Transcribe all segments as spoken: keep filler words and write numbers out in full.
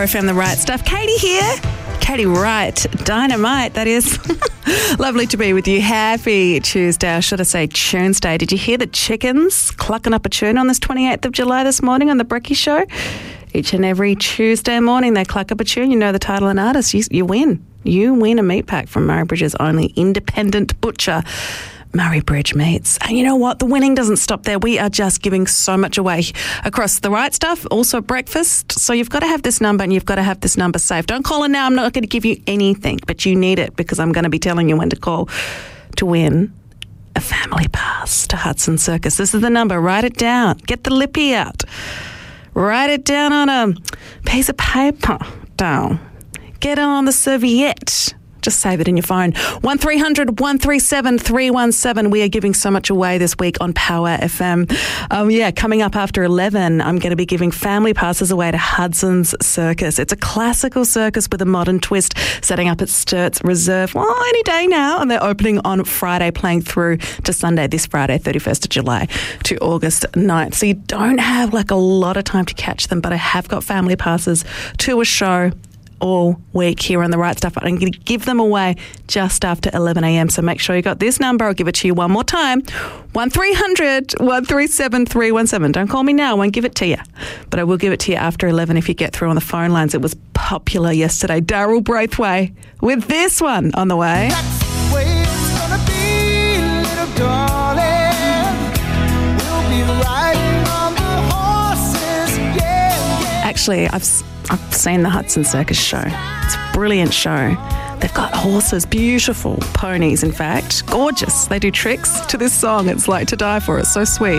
Power F M, the right stuff. Katie here. Katie Wright, dynamite, that is. Lovely to be with you. Happy Tuesday, or should I say Tuesday. Did you hear the chickens clucking up a tune on this twenty-eighth of July this morning on The Brekkie Show? Each and every Tuesday morning they cluck up a tune. You know the title and artist. You, you win. You win a meat pack from Murray Bridge's only independent butcher, Murray Bridge Meats. And you know what? The winning doesn't stop there. We are just giving so much away across the right stuff, also breakfast. So you've got to have this number and you've got to have this number saved. Don't call in now. I'm not going to give you anything, but you need it because I'm going to be telling you when to call to win a family pass to Hudson Circus. This is the number. Write it down. Get the lippy out. Write it down on a piece of paper. Down. Get it on the serviette. Just save it in your phone. one three hundred one three seven three one seven. We are giving so much away this week on Power F M. Um, yeah, coming up after eleven, I'm going to be giving family passes away to Hudson's Circus. It's a classical circus with a modern twist, setting up at Sturt's Reserve. Well, any day now. And they're opening on Friday, playing through to Sunday, this Friday, thirty-first of July to August ninth. So you don't have like a lot of time to catch them, but I have got family passes to a show all week here on The Right Stuff. I'm going to give them away just after eleven a.m. So make sure you got this number. I'll give it to you one more time. one three hundred one three seven three one seven. Don't call me now. I won't give it to you. But I will give it to you after eleven if you get through on the phone lines. It was popular yesterday. Daryl Braithwaite with this one on the way. That's the way it's gonna be, little darling. We'll be riding on the horses, yeah, yeah. Actually, I've I've seen the Hudson Circus show. It's a brilliant show. They've got horses, beautiful ponies, in fact. Gorgeous. They do tricks to this song. It's like to die for. It's so sweet.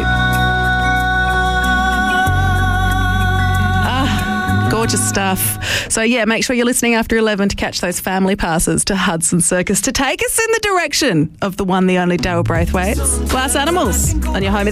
Ah, gorgeous stuff. So, yeah, make sure you're listening after eleven to catch those family passes to Hudson Circus to take us in the direction of the one, the only Daryl Braithwaite's Glass Animals on your home of